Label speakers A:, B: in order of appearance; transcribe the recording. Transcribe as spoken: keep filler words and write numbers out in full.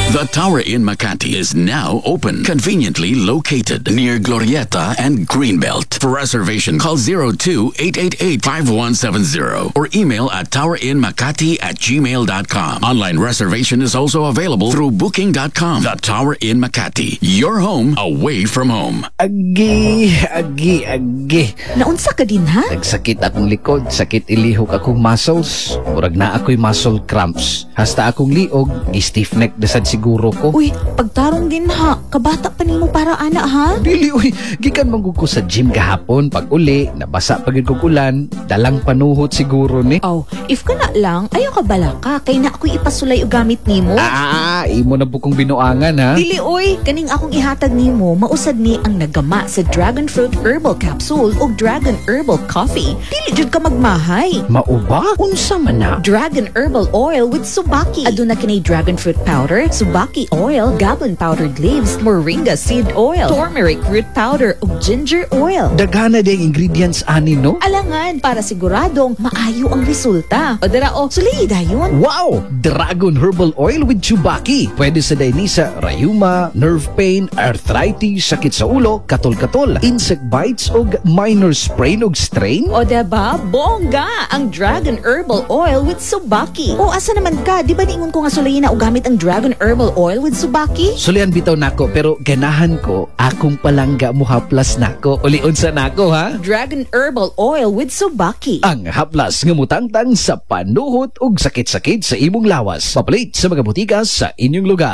A: The Tower in Makati is now open, conveniently located near Glorieta and Greenbelt. For reservation, call zero two eight eight eight five one seven zero or email at towerinmakati at gmail dot com. Online reservation is also available through booking dot com. The Tower in Makati, your home away from home.
B: Agi, agi, agi.
C: Naunsa ka din ha?
B: Nagsakit akong likod, sakit ilihok akong muscles. Murag na ako'y muscle cramps. Hasta akong liog, stiff neck desad siguro ko.
C: Uy, pagtarong din ha. Kabata pa nimo para ana ha?
B: Dili, uy, gikan manggug ko sa gym gahapon. Pag uli, nabasa pagid ko kulan, dalang panuhot siguro ni.
C: Oh, if ka na lang, ayaw ka bala ka. Kay na ako'y ipasulay o gamit nimo.
B: Ah, imo na bukong binuangan ha.
C: Dili oy, kaning akong ihatag nimo, mausad ni ang nagama sa Dragon Fruit Herbal Capsule o Dragon Herbal Coffee. Dili jud ka magmahay.
B: Mauba? Unsa man na?
C: Dragon Herbal Oil with Subaki. Aduna kini Dragon Fruit Powder, Subaki Oil, Gablon Powdered Leaves, Moringa Seed Oil, Turmeric Root Powder ug Ginger Oil.
B: Daghana ding ingredients ani no?
C: Alangan para siguradong maayo ang resulta. O dara o, sulay dayon.
B: Wow! Dragon Herbal Oil with Chubaki. Pwede sa dainisa, rayuma, nerve pain, arthritis, sakit sa ulo, katol-katol, insect bites o minor sprain o strain.
C: O diba, bongga ang Dragon Herbal Oil with Subaki. O asa naman ka, di ba niingon ko nga sulayin na o gamit ang Dragon Herbal Oil with Subaki?
B: Sulian bitaw nako pero ganahan ko akong palangga mo haplas nako. Uliun sa nako ha.
C: Dragon Herbal Oil with Subaki.
B: Ang haplas nga mutangtang sa panuhot ug sakit-sakit sa imong lawas. Papalit sa mga butika sa inyong lugar.